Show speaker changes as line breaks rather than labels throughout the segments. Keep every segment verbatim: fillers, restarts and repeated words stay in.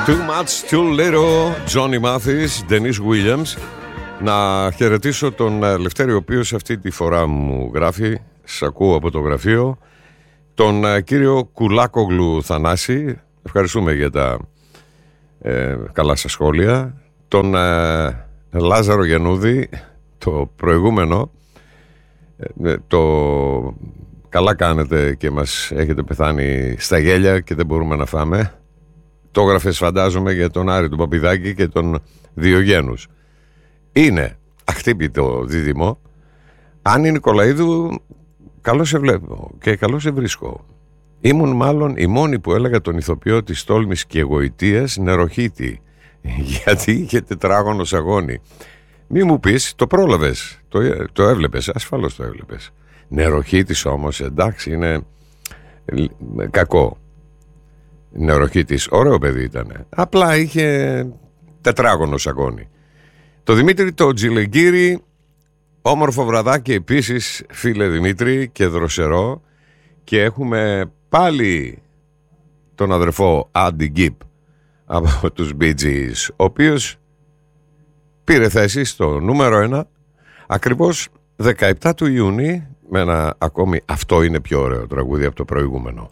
Too much, too little. Johnny Mathis, Denise Williams. Να χαιρετήσω τον Λευτέρη, ο οποίος αυτή τη φορά μου γράφει, σ' ακούω από το γραφείο, τον κύριο Κουλάκογλου Θανάση. Ευχαριστούμε για τα ε, καλά σας σχόλια. Τον ε, Λάζαρο Γιαννούδη, το προηγούμενο, ε, το καλά κάνετε και μας έχετε πεθάνει στα γέλια και δεν μπορούμε να φάμε. Το έγραφες, φαντάζομαι, για τον Άρη του Παπηδάκη και τον Διογένους. Είναι αχτύπητο δίδυμο. Άννη Νικολαίδου, καλώς σε βλέπω και καλώς σε βρίσκω. Ήμουν μάλλον η μόνη που έλεγα τον ηθοποιό της τόλμης και εγωιτείας νεροχύτη, γιατί είχε τετράγωνο σαγόνι. Μη μου πεις, το πρόλαβες, το, το έβλεπες, ασφαλώς το έβλεπες. Νεροχύτης όμως, εντάξει, είναι κακό. Νεροχύτης, ωραίο παιδί ήταν. Απλά είχε τετράγωνο σαγόνι. Το Δημήτρη το Τζιλεγκύρη, όμορφο βραδάκι επίσης, φίλε Δημήτρη, και δροσερό. Και έχουμε πάλι τον αδερφό Άντι Γκίπ από τους Bee Gees, ο οποίος πήρε θέση στο νούμερο ένα ακριβώς δεκαεπτά του Ιούνιου, με ένα ακόμη αυτό είναι πιο ωραίο τραγούδι από το προηγούμενο.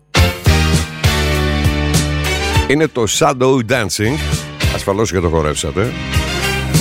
Είναι το Shadow Dancing, ασφαλώς και το χορεύσατε.